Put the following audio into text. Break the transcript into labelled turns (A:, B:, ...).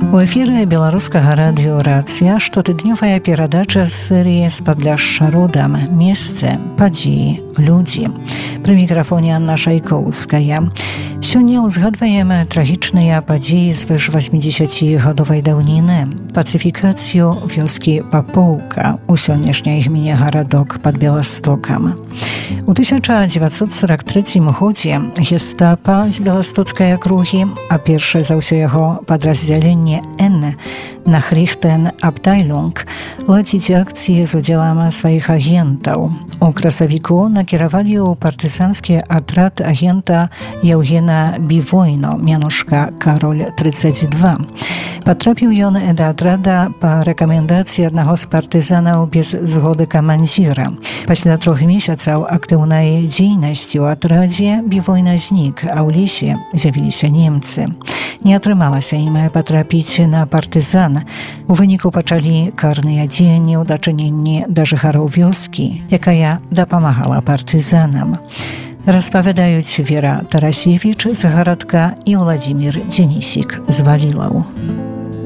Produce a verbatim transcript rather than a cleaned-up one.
A: У эфіры беларускага радыё «Рацыя» штотыднёвая перадача з серыі «З падляшша родам. Месцы, падзеі, людзі». Пры мікрафоне Анна Шайкоўская. Сёння ўзгадваем трагічныя падзеі звыш васьмідзесяцігадовай даўніны. Пацыфікацыю вёскі Папоўка у сённяшняй гміне гарадок пад Беластокам. У тысяча дзевяцьсот сорок трэцім годзе гестапа з беластоцкай акругі, а першае за ўсё яго падраздзяленне Н Nachrichten Abteilung, ладзіць акцыі з удзелам сваіх агентаў. У красавіку накіравалі ў партызанскі атрад агента Яўгена Бівойно, мянушка Кароль тридцать два. Патрапіў ён да атрада па рэкамендацыі аднаго з партызанаў без згоды камандзіра. Пасля трох месяцаў актыўнай дзейнасці ў атрадзе Бівойна знік, а ў лесе з'явіліся немцы. Не атрымалася ім патрапіць на партызан. У выніку пачалі карныя дзеянні ў дачыненні да жыхароў вёскі, якая дапамагала партызанам. Распавядаюць Вера Тарасевіч з гарадка і Владзімір Дзенісік з Валілаў.